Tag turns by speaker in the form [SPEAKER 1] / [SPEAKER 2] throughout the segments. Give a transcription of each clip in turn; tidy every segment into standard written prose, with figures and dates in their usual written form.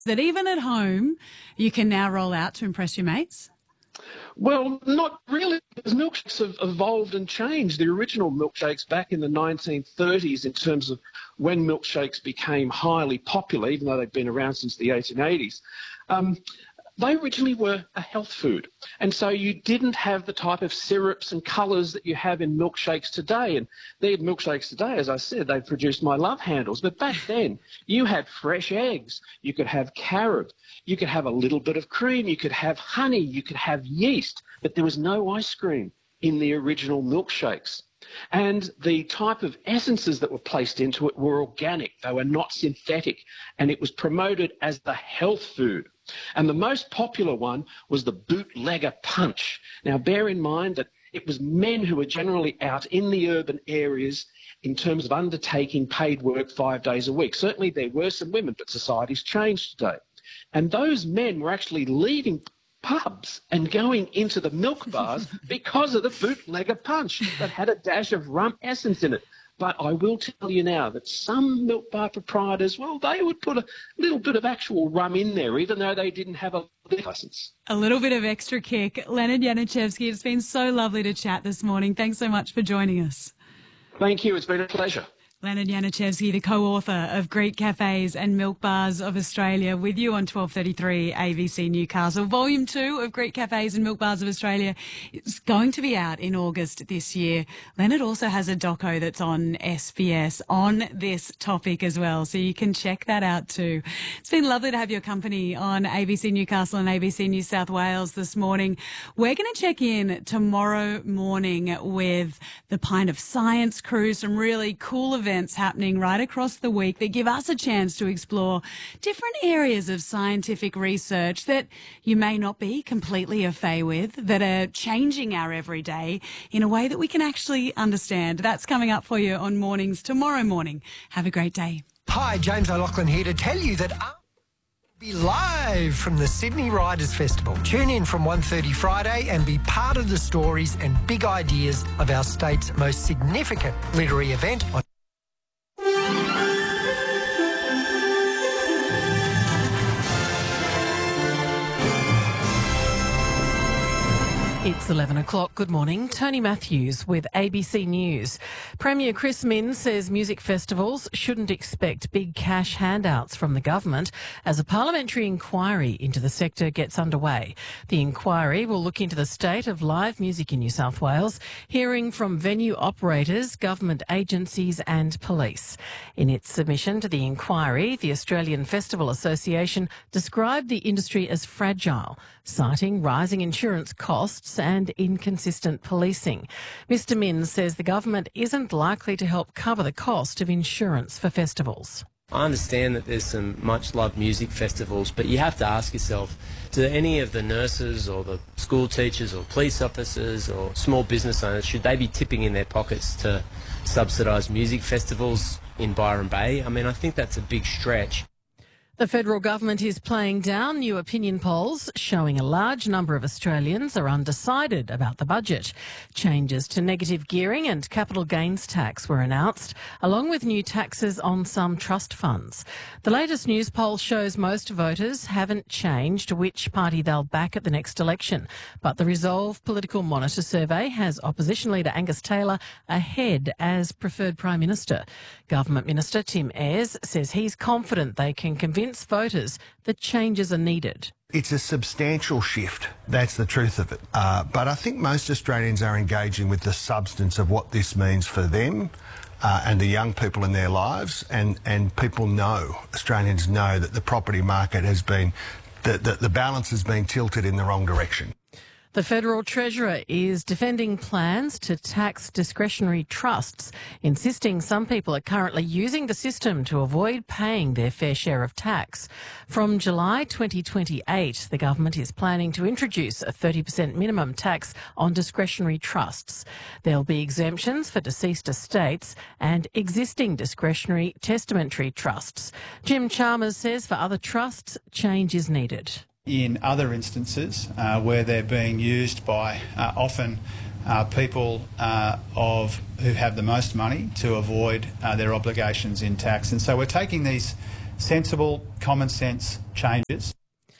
[SPEAKER 1] that even at home you can now roll out to impress your mates?
[SPEAKER 2] Well, not really, because milkshakes have evolved and changed. The original milkshakes back in the 1930s, in terms of when milkshakes became highly popular, even though they've been around since the 1880s, they originally were a health food. And so you didn't have the type of syrups and colours that you have in milkshakes today. And these milkshakes today, as I said, they produced my love handles. But back then, you had fresh eggs. You could have carob. You could have a little bit of cream. You could have honey. You could have yeast. But there was no ice cream in the original milkshakes. And the type of essences that were placed into it were organic. They were not synthetic. And it was promoted as the health food. And the most popular one was the bootlegger punch. Now, bear in mind that it was men who were generally out in the urban areas in terms of undertaking paid work 5 days a week. Certainly there were some women, but society's changed today. And those men were actually leaving pubs and going into the milk bars because of the bootlegger punch that had a dash of rum essence in it. But I will tell you now that some milk bar proprietors, well, they would put a little bit of actual rum in there, even though they didn't have a license.
[SPEAKER 1] A little bit of extra kick. Leonard Yanuszewski, it's been so lovely to chat this morning. Thanks so much for joining us.
[SPEAKER 2] Thank you. It's been a pleasure.
[SPEAKER 1] Leonard Yanuszewski, the co-author of Greek Cafes and Milk Bars of Australia, with you on 12:33 ABC Newcastle. Volume 2 of Greek Cafes and Milk Bars of Australia is going to be out in August this year. Leonard also has a doco that's on SBS on this topic as well, so you can check that out too. It's been lovely to have your company on ABC Newcastle and ABC New South Wales this morning. We're going to check in tomorrow morning with the Pint of Science crew, some really cool events happening right across the week that give us a chance to explore different areas of scientific research that you may not be completely au fait with, that are changing our everyday in a way that we can actually understand. That's coming up for you on Mornings tomorrow morning. Have a great day.
[SPEAKER 3] Hi, James O'Loughlin here to tell you that I'll be live from the Sydney Writers' Festival. Tune in from 1:30 Friday and be part of the stories and big ideas of our state's most significant literary event on
[SPEAKER 4] It's 11 o'clock. Good morning. Tony Matthews with ABC News. Premier Chris Minns says music festivals shouldn't expect big cash handouts from the government as a parliamentary inquiry into the sector gets underway. The inquiry will look into the state of live music in New South Wales, hearing from venue operators, government agencies and police. In its submission to the inquiry, the Australian Festival Association described the industry as fragile, citing rising insurance costs and inconsistent policing. Mr Minns says the government isn't likely to help cover the cost of insurance for festivals.
[SPEAKER 5] I understand that there's some much-loved music festivals, but you have to ask yourself, do any of the nurses or the school teachers or police officers or small business owners, should they be tipping in their pockets to subsidise music festivals in Byron Bay? I mean, I think that's a big stretch.
[SPEAKER 4] The federal government is playing down new opinion polls showing a large number of Australians are undecided about the budget. Changes to negative gearing and capital gains tax were announced, along with new taxes on some trust funds. The latest news poll shows most voters haven't changed which party they'll back at the next election, but the Resolve Political Monitor survey has opposition leader Angus Taylor ahead as preferred Prime Minister. Government Minister Tim Ayres says he's confident they can convince voters that changes are needed.
[SPEAKER 6] It's a substantial shift. That's the truth of it. But I think most Australians are engaging with the substance of what this means for them and the young people in their lives. And people know, Australians know that the property market has been, the balance has been tilted in the wrong direction.
[SPEAKER 4] The Federal Treasurer is defending plans to tax discretionary trusts, insisting some people are currently using the system to avoid paying their fair share of tax. From July 2028, the government is planning to introduce a 30% minimum tax on discretionary trusts. There'll be exemptions for deceased estates and existing discretionary testamentary trusts. Jim Chalmers says for other trusts, change is needed.
[SPEAKER 7] In other instances where they're being used by often people who have the most money to avoid their obligations in tax. And so we're taking these sensible, common sense changes.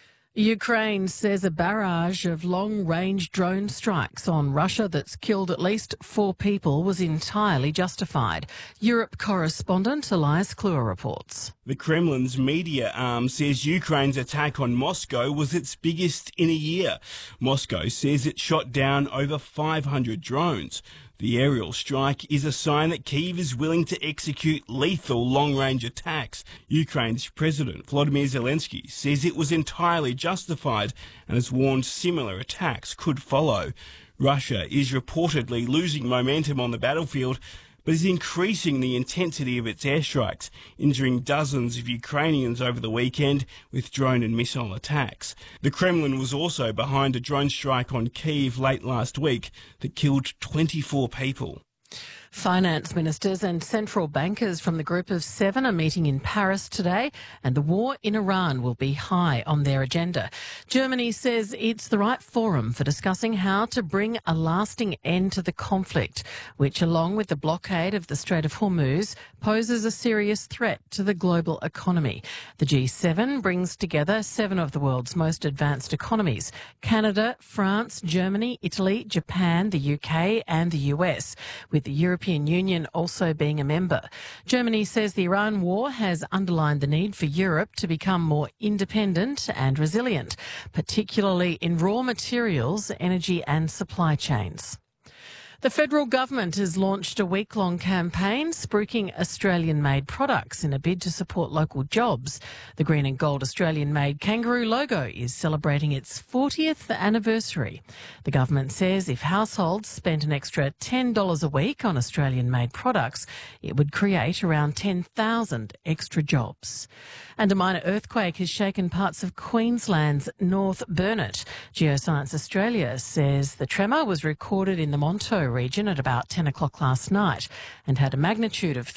[SPEAKER 4] Ukraine says a barrage of long-range drone strikes on Russia that's killed at least 4 people was entirely justified. Europe correspondent Elias Kluwer reports.
[SPEAKER 8] The Kremlin's media arm says Ukraine's attack on Moscow was its biggest in a year. Moscow says it shot down over 500 drones. The aerial strike is a sign that Kyiv is willing to execute lethal long-range attacks. Ukraine's President Volodymyr Zelensky says it was entirely justified and has warned similar attacks could follow. Russia is reportedly losing momentum on the battlefield, but is increasing the intensity of its airstrikes, injuring dozens of Ukrainians over the weekend with drone and missile attacks. The Kremlin was also behind a drone strike on Kyiv late last week that killed 24 people.
[SPEAKER 4] Finance ministers and central bankers from the Group of 7 are meeting in Paris today, and the war in Iran will be high on their agenda. Germany says it's the right forum for discussing how to bring a lasting end to the conflict, which, along with the blockade of the Strait of Hormuz, poses a serious threat to the global economy. The G7 brings together 7 of the world's most advanced economies: Canada, France, Germany, Italy, Japan, the UK and the US, with the European Union also being a member. Germany says the Iran war has underlined the need for Europe to become more independent and resilient, particularly in raw materials, energy and supply chains. The federal government has launched a week-long campaign spruiking Australian-made products in a bid to support local jobs. The green and gold Australian-made kangaroo logo is celebrating its 40th anniversary. The government says if households spent an extra $10 a week on Australian-made products, it would create around 10,000 extra jobs. And a minor earthquake has shaken parts of Queensland's North Burnett. Geoscience Australia says the tremor was recorded in the Monto region at about 10 o'clock last night and had a magnitude of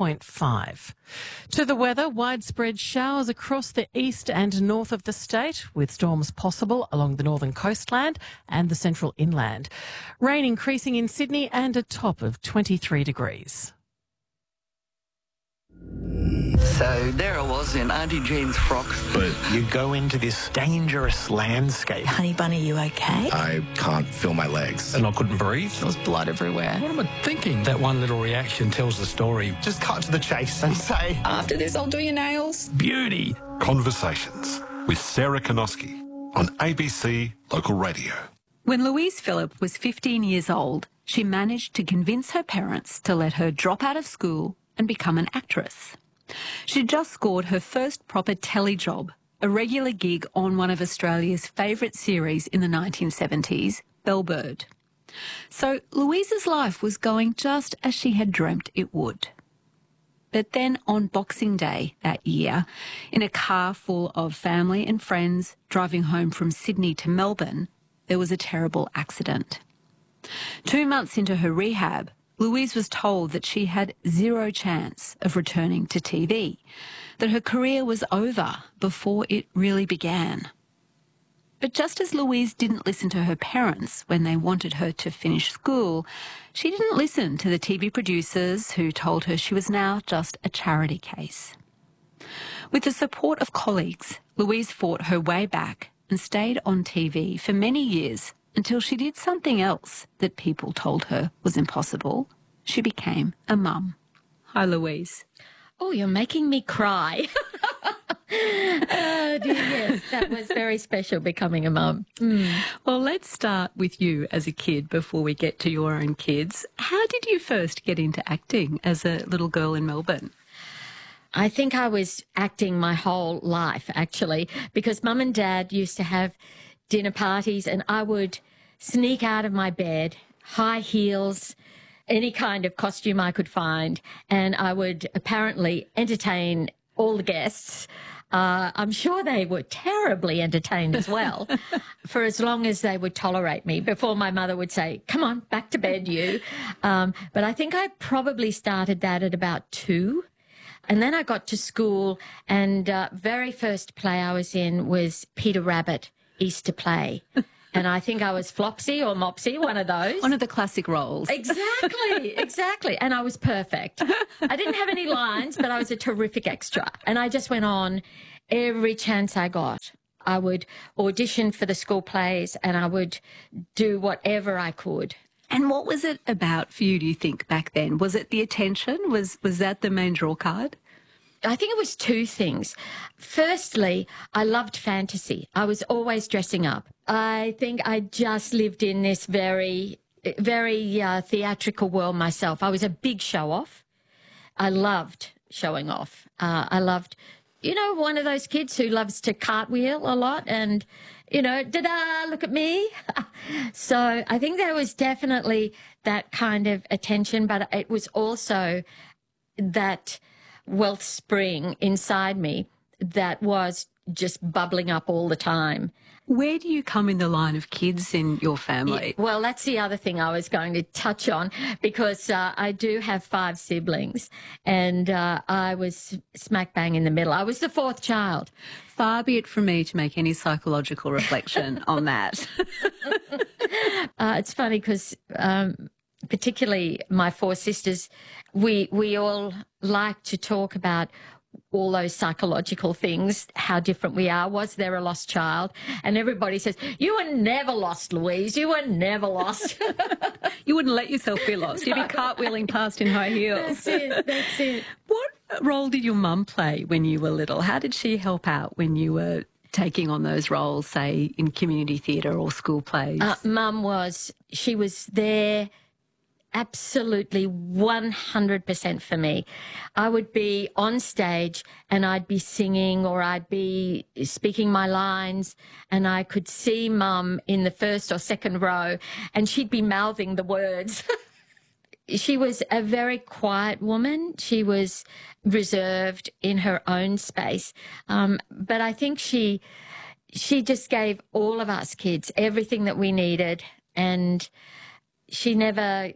[SPEAKER 4] 3.5. To the weather, widespread showers across the east and north of the state, with storms possible along the northern coastland and the central inland. Rain increasing in Sydney and a top of 23 degrees.
[SPEAKER 9] So there I was in Auntie Jean's frock.
[SPEAKER 10] But you go into this dangerous landscape.
[SPEAKER 11] Honey Bunny, you okay?
[SPEAKER 10] I can't feel my legs.
[SPEAKER 12] And I couldn't breathe.
[SPEAKER 11] There was blood everywhere.
[SPEAKER 12] What am I thinking? That one little reaction tells the story.
[SPEAKER 3] Just cut to the chase and say,
[SPEAKER 11] After this, I'll do your nails.
[SPEAKER 12] Beauty.
[SPEAKER 13] Conversations with Sarah Konoski on ABC Local Radio.
[SPEAKER 14] When Louise Phillip was 15 years old, she managed to convince her parents to let her drop out of school and become an actress. She'd just scored her first proper telly job, a regular gig on one of Australia's favourite series in the 1970s, Bellbird. So Louise's life was going just as she had dreamt it would. But then on Boxing Day that year, in a car full of family and friends driving home from Sydney to Melbourne, there was a terrible accident. 2 months into her rehab, Louise was told that she had zero chance of returning to TV, that her career was over before it really began. But just as Louise didn't listen to her parents when they wanted her to finish school, she didn't listen to the TV producers who told her she was now just a charity case. With the support of colleagues, Louise fought her way back and stayed on TV for many years until she did something else that people told her was impossible. She became a mum. Hi, Louise.
[SPEAKER 15] Oh, you're making me cry. Oh, dear, yes, that was very special, becoming a mum.
[SPEAKER 14] Well, let's start with you as a kid before we get to your own kids. How did you first get into acting as a little girl in Melbourne?
[SPEAKER 15] I think I was acting my whole life, actually, because Mum and Dad used to have dinner parties and I would sneak out of my bed, high heels, any kind of costume I could find, and I would apparently entertain all the guests. I'm sure they were terribly entertained as well, for as long as they would tolerate me before my mother would say, come on, back to bed, you. But I think I probably started that at about 2. And then I got to school, and very first play I was in was Peter Rabbit, Easter Play. And I think I was Flopsy or Mopsy, one of those.
[SPEAKER 14] One of the classic roles.
[SPEAKER 15] Exactly. And I was perfect. I didn't have any lines, but I was a terrific extra. And I just went on every chance I got. I would audition for the school plays and I would do whatever I could.
[SPEAKER 14] And what was it about for you, do you think, back then? Was it the attention? Was that the main draw card?
[SPEAKER 15] I think it was two things. Firstly, I loved fantasy. I was always dressing up. I think I just lived in this very theatrical world myself. I was a big show-off. I loved showing off. I loved, one of those kids who loves to cartwheel a lot and, da-da, look at me. So I think there was definitely that kind of attention, but it was also that wealth spring inside me that was just bubbling up all the time.
[SPEAKER 14] Where do you come in the line of kids in your family?
[SPEAKER 15] Yeah, well, that's the other thing I was going to touch on because I do have 5 siblings and I was smack bang in the middle. I was the 4th child.
[SPEAKER 14] Far be it from me to make any psychological reflection on that.
[SPEAKER 15] It's funny because particularly my 4 sisters, we all like to talk about all those psychological things, how different we are. Was there a lost child? And everybody says, you were never lost, Louise. You were never lost.
[SPEAKER 14] You wouldn't let yourself be lost. You'd be cartwheeling past in high heels.
[SPEAKER 15] That's it.
[SPEAKER 14] What role did your mum play when you were little? How did she help out when you were taking on those roles, say, in community theatre or school plays?
[SPEAKER 15] Mum she was there absolutely 100% for me. I would be on stage and I'd be singing or I'd be speaking my lines and I could see Mum in the first or second row and she'd be mouthing the words. She was a very quiet woman. She was reserved in her own space. But I think she just gave all of us kids everything that we needed and she never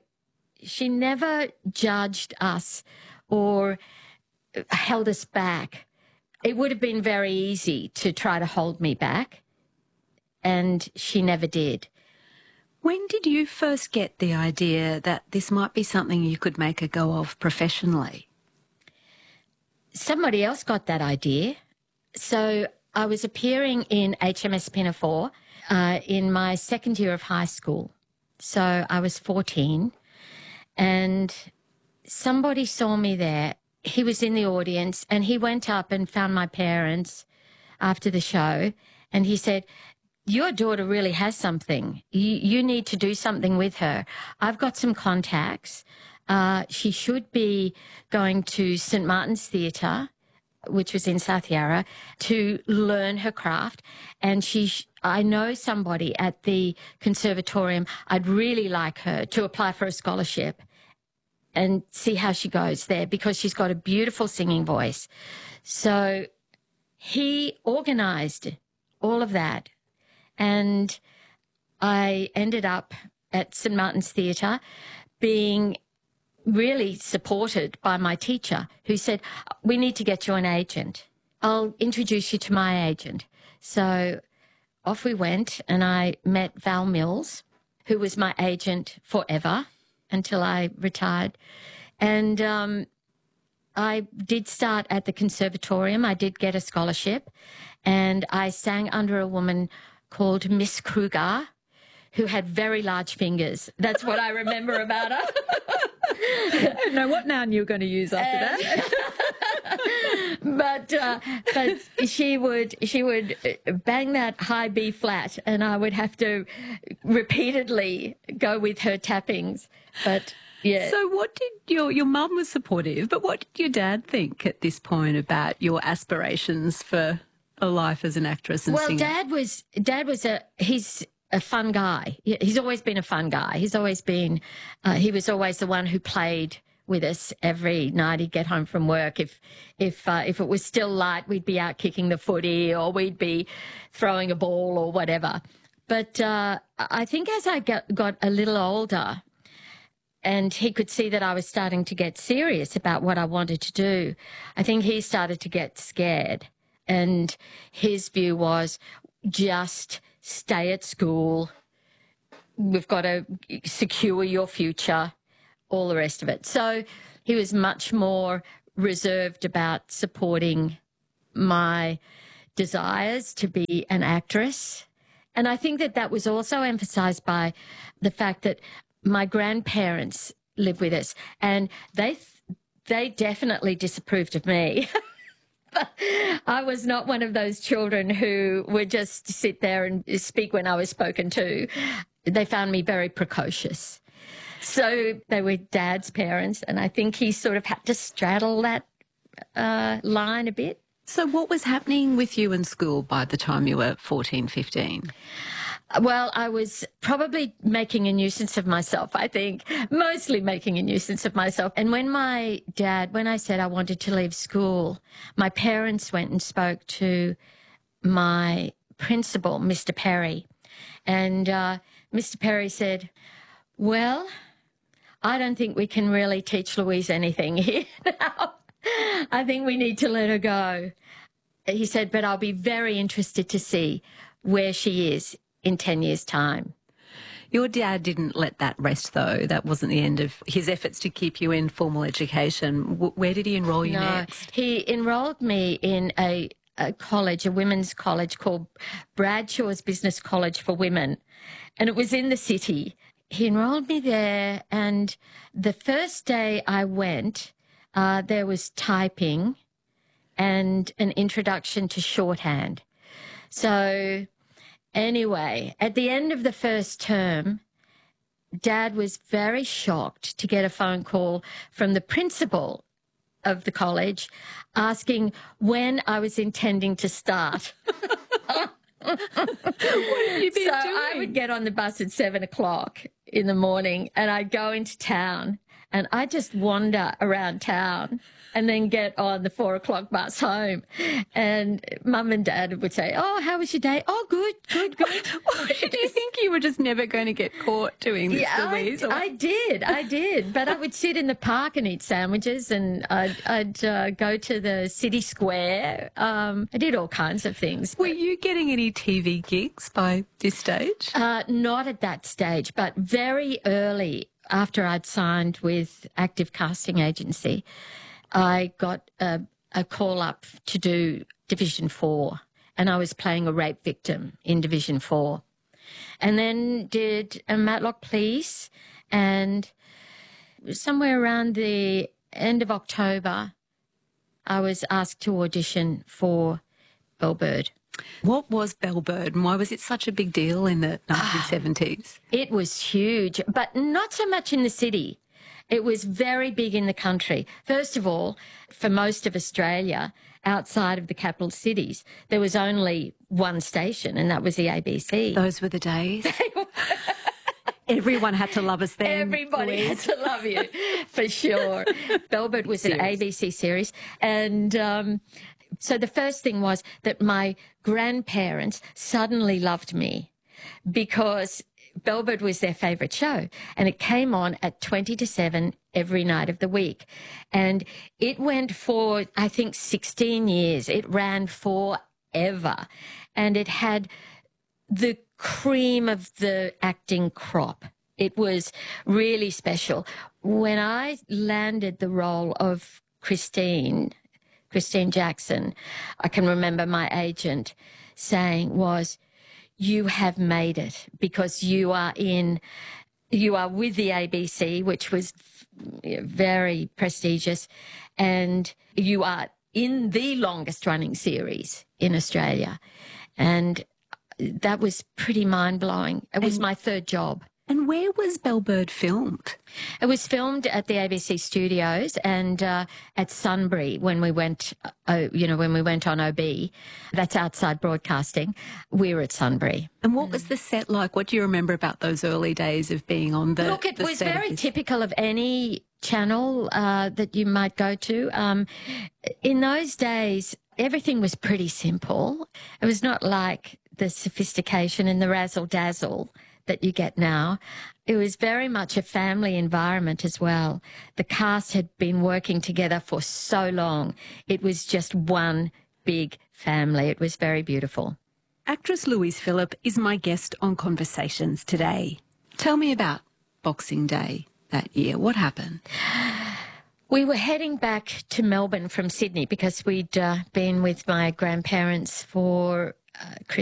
[SPEAKER 15] judged us or held us back. It would have been very easy to try to hold me back, and she never did.
[SPEAKER 14] When did you first get the idea that this might be something you could make a go of professionally?
[SPEAKER 15] Somebody else got that idea. So I was appearing in HMS Pinafore in my second year of high school. So I was 14. And somebody saw me there. He was in the audience and he went up and found my parents after the show and he said, your daughter really has something. You need to do something with her. I've got some contacts. She should be going to St. Martin's Theatre, which was in South Yarra, to learn her craft. And I know somebody at the conservatorium. I'd really like her to apply for a scholarship and see how she goes there because she's got a beautiful singing voice. So he organised all of that. And I ended up at St. Martin's Theatre being really supported by my teacher who said, we need to get you an agent. I'll introduce you to my agent. So off we went and I met Val Mills, who was my agent forever until I retired. And I did start at the conservatorium. I did get a scholarship and I sang under a woman called Miss Kruger, who had very large fingers. That's what I remember about her.
[SPEAKER 14] I don't know what noun you were going to use after
[SPEAKER 15] that. But she would bang that high B flat, and I would have to repeatedly go with her tappings. But yeah.
[SPEAKER 14] So what did your mum was supportive, but what did your dad think at this point about your aspirations for a life as an actress and singer?
[SPEAKER 15] Well, he's a fun guy. He's always been a fun guy. He's always been, he was always the one who played with us every night. He'd get home from work. If it was still light, we'd be out kicking the footy or we'd be throwing a ball or whatever. But I think as I got a little older and he could see that I was starting to get serious about what I wanted to do, I think he started to get scared. And his view was just stay at school. We've got to secure your future, all the rest of it. So he was much more reserved about supporting my desires to be an actress. And I think that was also emphasised by the fact that my grandparents live with us, and they definitely disapproved of me. I was not one of those children who would just sit there and speak when I was spoken to. They found me very precocious. So they were Dad's parents, and I think he sort of had to straddle that line a bit.
[SPEAKER 14] So what was happening with you in school by the time you were 14, 15?
[SPEAKER 15] Well, I was probably making a nuisance of myself, I think, mostly making a nuisance of myself. And when I said I wanted to leave school, my parents went and spoke to my principal, Mr. Perry. And Mr. Perry said, well, I don't think we can really teach Louise anything here now. I think we need to let her go. He said, but I'll be very interested to see where she is in 10 years' time.
[SPEAKER 14] Your dad didn't let that rest, though. That wasn't the end of his efforts to keep you in formal education. Where did he enrol you next?
[SPEAKER 15] He enrolled me in a college, a women's college called Bradshaw's Business College for Women, and it was in the city. He enrolled me there, and the first day I went, there was typing and an introduction to shorthand. So anyway, at the end of the first term, Dad was very shocked to get a phone call from the principal of the college asking when I was intending to start.
[SPEAKER 14] What have you been doing?
[SPEAKER 15] I would get on the bus at 7 o'clock in the morning, and I'd go into town, and I'd just wander around town and then get on the 4 o'clock bus home. And Mum and Dad would say, oh, how was your day? Oh, good.
[SPEAKER 14] Do you think you were just never going to get caught doing this, Louise?
[SPEAKER 15] I did. But I would sit in the park and eat sandwiches, and I'd go to the city square. I did all kinds of things.
[SPEAKER 14] Were you getting any TV gigs by this stage?
[SPEAKER 15] Not at that stage, but very early, after I'd signed with Active Casting Agency, I got a call up to do Division 4, and I was playing a rape victim in Division 4. And then did a Matlock Police, and somewhere around the end of October, I was asked to audition for Bellbird.
[SPEAKER 14] What was Bellbird, and why was it such a big deal in the 1970s?
[SPEAKER 15] It was huge, but not so much in the city. It was very big in the country. First of all, for most of Australia, outside of the capital cities, there was only one station, and that was the ABC.
[SPEAKER 14] Those were the days. Everyone had to love us then.
[SPEAKER 15] Everybody had to love you, for sure. Bellbird was an ABC series, and so the first thing was that my grandparents suddenly loved me because Bellbird was their favourite show, and it came on at 20 to 7 every night of the week. And it went for, I think, 16 years. It ran forever, and it had the cream of the acting crop. It was really special. When I landed the role of Christine Jackson, I can remember my agent saying was, you have made it, because you are with the ABC, which was very prestigious, and you are in the longest running series in Australia. And that was pretty mind-blowing. It was my third job.
[SPEAKER 14] And where was Bellbird filmed?
[SPEAKER 15] It was filmed at the ABC studios and at Sunbury when we went, when we went on OB. That's outside broadcasting. We were at Sunbury.
[SPEAKER 14] And what was the set like? What do you remember about those early days of being on the
[SPEAKER 15] Look, it
[SPEAKER 14] the
[SPEAKER 15] was
[SPEAKER 14] set
[SPEAKER 15] very typical of any channel that you might go to. In those days, everything was pretty simple. It was not like the sophistication and the razzle-dazzle that you get now. It was very much a family environment as well. The cast had been working together for so long. It was just one big family. It was very beautiful.
[SPEAKER 14] Actress Louise Phillip is my guest on Conversations today. Tell me about Boxing Day that year. What happened?
[SPEAKER 15] We were heading back to Melbourne from Sydney because we'd been with my grandparents for Christmas.